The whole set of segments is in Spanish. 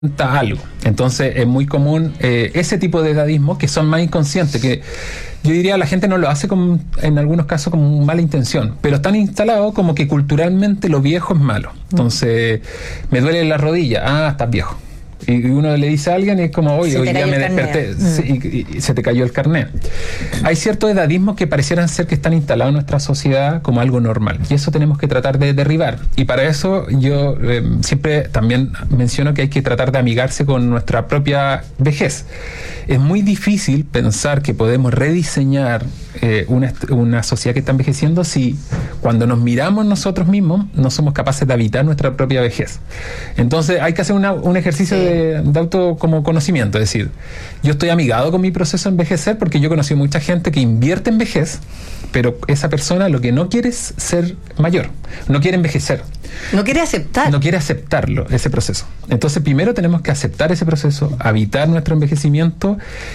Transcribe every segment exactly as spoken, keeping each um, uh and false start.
algo. Entonces es muy común eh, ese tipo de edadismo que son más inconscientes, que yo diría la gente no lo hace con, en algunos casos con mala intención, pero están instalados como que culturalmente lo viejo es malo. Entonces, me duele la rodilla, ah, estás viejo. Y uno le dice a alguien y es como, oye, hoy día me desperté sí, y, y se te cayó el carnet. Hay ciertos edadismos que parecieran ser que están instalados en nuestra sociedad como algo normal, y eso tenemos que tratar de derribar. Y para eso yo eh, siempre también menciono que hay que tratar de amigarse con nuestra propia vejez. Es muy difícil pensar que podemos rediseñar eh, una, una sociedad que está envejeciendo si cuando nos miramos nosotros mismos no somos capaces de habitar nuestra propia vejez. Entonces hay que hacer una, un ejercicio sí. de De, de auto como conocimiento, es decir, yo estoy amigado con mi proceso de envejecer porque yo he conocido mucha gente que invierte en vejez, pero esa persona lo que no quiere es ser mayor, no quiere envejecer. No quiere aceptar. No quiere aceptarlo, ese proceso. Entonces primero tenemos que aceptar ese proceso, habitar nuestro envejecimiento.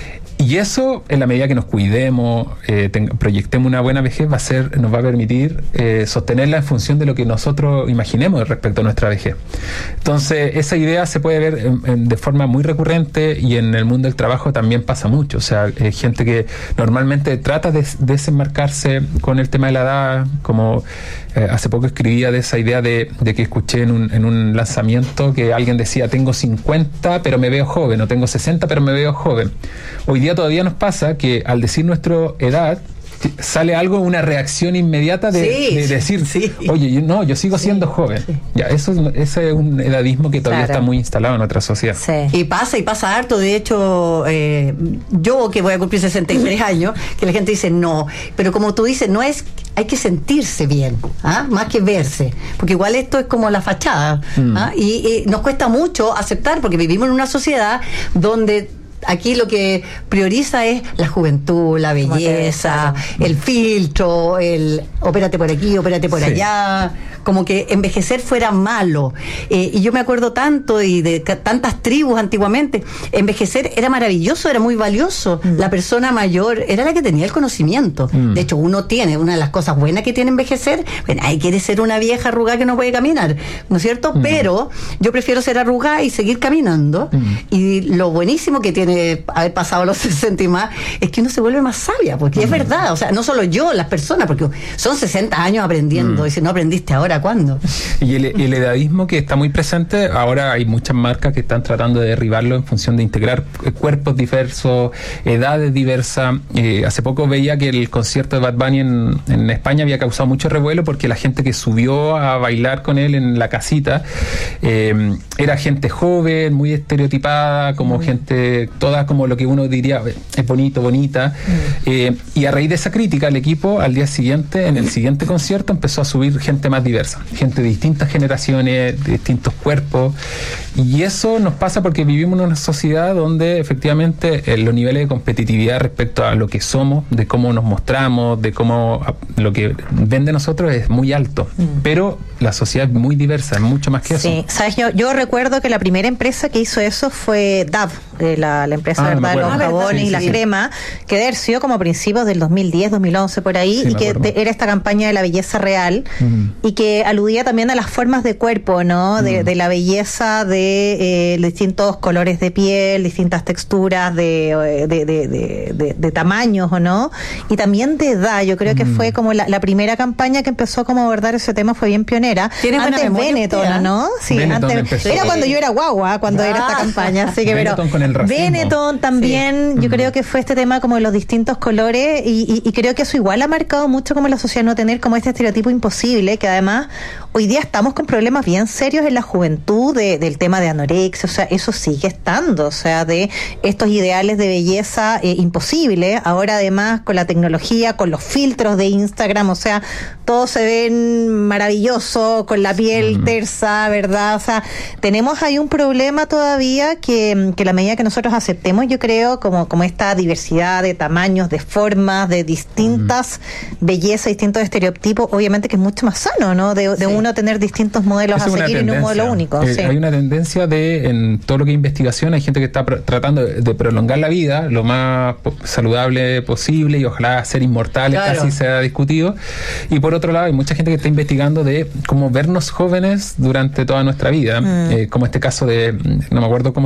Y eso, en la medida que nos cuidemos, eh, ten, proyectemos una buena vejez, va a ser, nos va a permitir eh, sostenerla en función de lo que nosotros imaginemos respecto a nuestra vejez. Entonces, esa idea se puede ver en, en, de forma muy recurrente, y en el mundo del trabajo también pasa mucho. O sea, eh, gente que normalmente trata de desenmarcarse con el tema de la edad, como eh, hace poco escribía de esa idea de, de que escuché en un, en un lanzamiento que alguien decía, tengo cincuenta pero me veo joven, o tengo sesenta pero me veo joven. Hoy día todavía nos pasa que al decir nuestra edad sale algo, una reacción inmediata de, sí, de decir, sí. oye, yo, no, yo sigo siendo sí, joven. Sí. Ya, eso, eso es un edadismo que todavía claro. está muy instalado en nuestra sociedad. Sí. Y pasa, y pasa harto. De hecho, eh, yo que voy a cumplir sesenta y tres años, que la gente dice no, pero como tú dices, no es, hay que sentirse bien, ¿ah? Más que verse, porque igual esto es como la fachada, mm. ¿ah? y, y nos cuesta mucho aceptar, porque vivimos en una sociedad donde aquí lo que prioriza es la juventud, la belleza, el filtro, el opérate por aquí, opérate por sí. allá, como que envejecer fuera malo. Eh, y yo me acuerdo tanto y de c- tantas tribus antiguamente, envejecer era maravilloso, era muy valioso. Mm. La persona mayor era la que tenía el conocimiento. Mm. De hecho, uno tiene, una de las cosas buenas que tiene envejecer, bueno, ahí quiere ser una vieja arrugada que no puede caminar, ¿no es cierto? Mm. Pero yo prefiero ser arrugada y seguir caminando. Mm. Y lo buenísimo que tiene haber pasado los sesenta y más es que uno se vuelve más sabia, porque mm. es verdad, o sea, no solo yo, las personas, porque son sesenta años aprendiendo, mm. y si no aprendiste ahora, ¿cuándo? Y el, el edadismo que está muy presente, ahora hay muchas marcas que están tratando de derribarlo en función de integrar cuerpos diversos, edades diversas. Eh, hace poco veía que el concierto de Bad Bunny en, en España había causado mucho revuelo porque la gente que subió a bailar con él en la casita eh, era gente joven, muy estereotipada, como mm. gente toda como lo que uno diría es bonito, bonita. Mm. Eh, y a raíz de esa crítica, el equipo al día siguiente, en el siguiente concierto, empezó a subir gente más diversa, gente de distintas generaciones, de distintos cuerpos. Y eso nos pasa porque vivimos en una sociedad donde efectivamente eh, los niveles de competitividad respecto a lo que somos, de cómo nos mostramos, de cómo a, lo que ven de nosotros es muy alto. Mm. Pero la sociedad es muy diversa, es mucho más que sí. eso. Sabes, yo, yo recuerdo que la primera empresa que hizo eso fue D A V, eh, la, la empresa ah, verdad de los jabones sí, y sí, la sí. crema, que debe haber sido como a principios del dos mil diez, dos mil once por ahí, sí, y que te, era esta campaña de la belleza real, mm. y que aludía también a las formas de cuerpo, ¿no? De, mm. de la belleza de eh, distintos colores de piel, distintas texturas, de, de, de, de, de, de tamaños, ¿o no? Y también de edad. Yo creo mm. que fue como la, la primera campaña que empezó como a abordar ese tema, fue bien pionera. Antes Benetton, ¿no? Sí, Benetton antes empezó. Era cuando yo era guagua, cuando ah. era esta campaña, así que Benetton pero con el racismo. Benetton también, sí. yo mm. creo que fue este tema como de los distintos colores, y, y, y creo que eso igual ha marcado mucho como la sociedad, no tener como este estereotipo imposible, que además hoy día estamos con problemas bien serios en la juventud de, del tema de anorexia, o sea, eso sigue estando, o sea, de estos ideales de belleza eh, imposibles, ahora además con la tecnología, con los filtros de Instagram, o sea, todos se ven maravillosos, con la piel mm. tersa, ¿verdad? O sea, tenemos ahí un problema todavía que, que a la medida que nosotros aceptemos, yo creo, como, como esta diversidad de tamaños, de formas, de distintas mm. bellezas, distintos estereotipos, obviamente que es mucho más sano, ¿no? De, de sí. uno tener distintos modelos a seguir y no un modelo único. Eh, sí. Hay una tendencia de, en todo lo que es investigación, hay gente que está pr- tratando de, de prolongar la vida lo más po- saludable posible y ojalá ser inmortales, claro. casi se ha discutido. Y por otro lado, hay mucha gente que está investigando de como vernos jóvenes durante toda nuestra vida, mm. eh, como este caso de, no me acuerdo cómo